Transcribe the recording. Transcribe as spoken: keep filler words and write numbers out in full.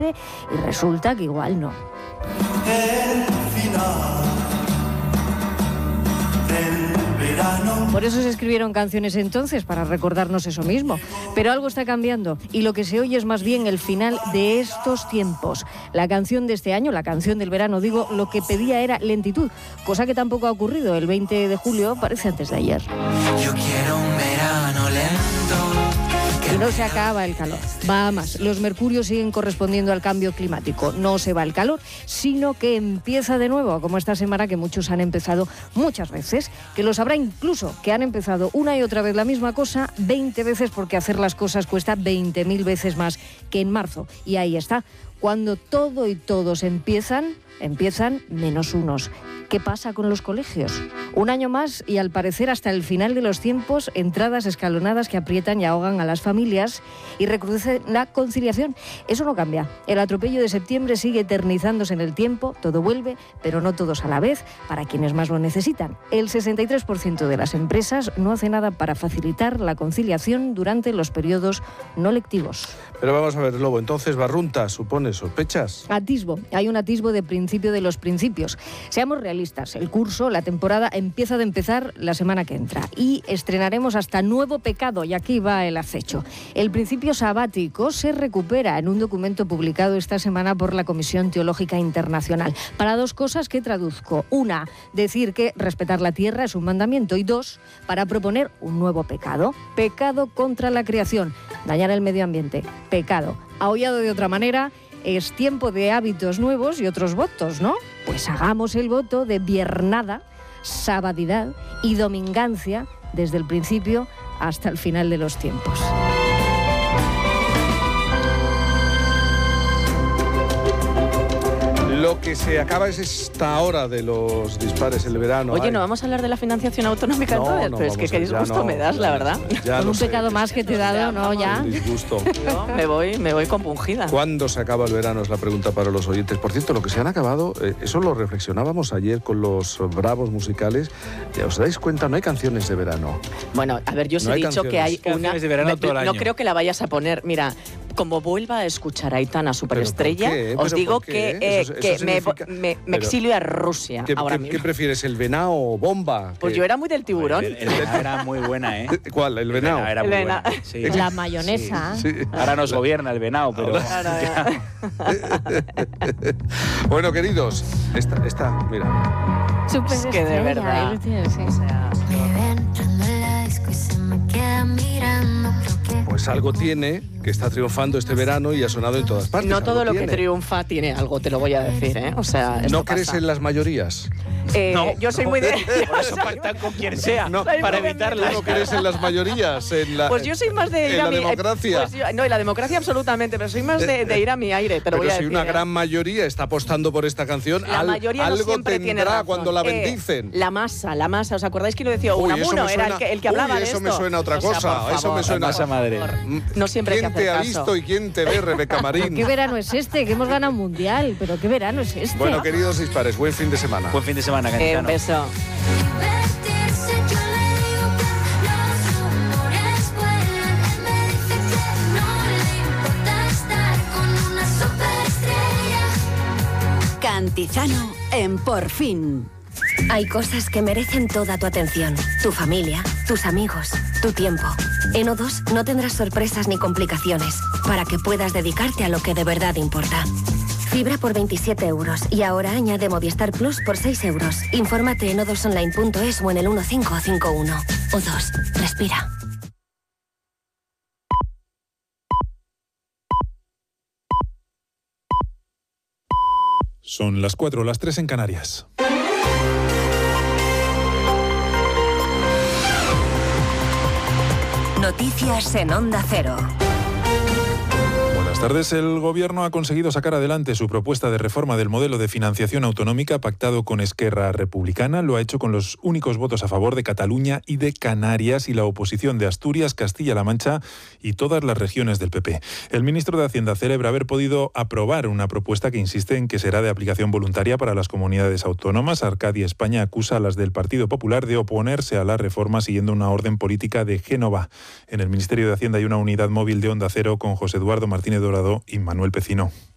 y resulta que igual no. El final del verano. Por eso se escribieron canciones entonces, para recordarnos eso mismo. Pero algo está cambiando y lo que se oye es más bien el final de estos tiempos. La canción de este año, la canción del verano, digo, lo que pedía era lentitud, cosa que tampoco ha ocurrido. El veinte de julio parece antes de ayer. Yo quiero un verano lento. Y no se acaba el calor. Va a más. Los mercurios siguen correspondiendo al cambio climático. No se va el calor, sino que empieza de nuevo, como esta semana que muchos han empezado muchas veces, que los habrá incluso que han empezado una y otra vez la misma cosa veinte veces, porque hacer las cosas cuesta veinte mil veces más que en marzo. Y ahí está. Cuando todo y todos empiezan, empiezan menos unos. ¿Qué pasa con los colegios? Un año más y al parecer hasta el final de los tiempos, entradas escalonadas que aprietan y ahogan a las familias y recrudecen la conciliación. Eso no cambia. El atropello de septiembre sigue eternizándose en el tiempo, todo vuelve, pero no todos a la vez, para quienes más lo necesitan. El sesenta y tres por ciento de las empresas no hace nada para facilitar la conciliación durante los periodos no lectivos. Pero vamos a ver, Lobo, entonces Barrunta, ¿supone sospechas? Atisbo. Hay un atisbo de principio de los principios. Seamos realistas. El curso, la temporada empieza de empezar la semana que entra y estrenaremos hasta nuevo pecado, y aquí va el acecho. El principio sabático se recupera en un documento publicado esta semana por la Comisión Teológica Internacional para dos cosas que traduzco. Una, decir que respetar la tierra es un mandamiento, y dos, para proponer un nuevo pecado. Pecado contra la creación, dañar el medio ambiente. Pecado. Aullado de otra manera, es tiempo de hábitos nuevos y otros votos, ¿no? Pues hagamos el voto de viernada, sabadidad y domingancia desde el principio hasta el final de los tiempos. Lo que se acaba es esta hora de los dispares, el verano. Oye, Ay. ¿no vamos a hablar de la financiación autonómica No, entonces? no Pero es que vamos a- qué disgusto ya no, me das, la verdad. Ya Con lo un sé. pecado más que te he dado, ¿no? Ya. Un disgusto. Yo me voy, me voy compungida. ¿Cuándo se acaba el verano? Es la pregunta para los oyentes. Por cierto, lo que se han acabado, eh, eso lo reflexionábamos ayer con los bravos musicales. Ya os dais cuenta, no hay canciones de verano. Bueno, a ver, yo os No he hay dicho que hay canciones. una... Canciones de verano me- todo el No año. creo que la vayas a poner. Mira, como vuelva a escuchar a Aitana Superestrella, ¿Pero por qué? os ¿Pero digo por qué? que, eh, Eso- eso que me, significa- me- me Pero- exilio a Rusia ¿Qué, ahora qué- mismo. qué prefieres, el venao o bomba? Pues ¿Qué- yo era muy del tiburón. El, el venao era muy buena, ¿eh? ¿Cuál? ¿El venao? Era El muy venao. buena. Sí. La mayonesa. Sí. Ahora nos gobierna el venao, pero... Ahora, ya. Bueno, queridos, esta, esta, mira. Súper Es que de estrella, verdad. ahí lo tienes, sí. O sea, Me ve entrando en la disco y se me queda mirando. Creo que Pues algo tiene que está triunfando este verano y ha sonado en todas partes. no algo todo lo que tiene. triunfa tiene algo, te lo voy a decir, ¿eh? O sea, esto ¿No crees pasa. en las mayorías? Eh, No, yo soy no. muy de... Por eso pactan con quien sea, No, para ¿Tú evitarlas. ¿No crees en las mayorías? En la, Pues yo soy más de en ir a la mi... eh, democracia. pues yo- no, en la democracia absolutamente, pero soy más de, de ir a mi aire, te lo Pero voy a si decir. una ¿eh? gran mayoría está apostando por esta canción, La al- mayoría no algo siempre tiene tendrá razón. cuando la Eh, bendicen. la masa, la masa. ¿Os acordáis que lo decía Uy, eso Unamuno? me Era suena- el que, el que hablaba uy, de eso esto. me suena a otra O sea, cosa, por eso me favor, suena- por Masa madre. favor. Mm, No siempre hay que ¿Quién te hacer ha caso. visto y quién te ve, Rebeca Marín? ¿Qué verano es este? Que hemos ganado un mundial, pero ¿qué verano es este? Bueno, queridos dispares, buen fin de semana. Buen fin de semana, Eh, Cayetano. un beso. divertirse, yo le digo que los rumores vuelan. Él me dice que no le importa estar con una superestrella. Cantizano en Por Fin. Hay cosas que merecen toda tu atención. Tu familia, tus amigos, tu tiempo. En O dos no tendrás sorpresas ni complicaciones para que puedas dedicarte a lo que de verdad importa. Fibra por veintisiete euros y ahora añade Movistar Plus por seis euros. Infórmate en o dos online punto es o en el uno cinco cinco uno. O dos, respira. Son las cuatro, las tres en Canarias. Noticias en Onda Cero. Buenas tardes. El Gobierno ha conseguido sacar adelante su propuesta de reforma del modelo de financiación autonómica pactado con Esquerra Republicana. Lo ha hecho con los únicos votos a favor de Cataluña y de Canarias y la oposición de Asturias, Castilla-La Mancha y todas las regiones del P P. El ministro de Hacienda celebra haber podido aprobar una propuesta que insiste en que será de aplicación voluntaria para las comunidades autónomas. Arcadia España acusa a las del Partido Popular de oponerse a la reforma siguiendo una orden política de Génova. En el Ministerio de Hacienda hay una unidad móvil de Onda Cero con José Eduardo Martínez Dorado y Manuel Pecino.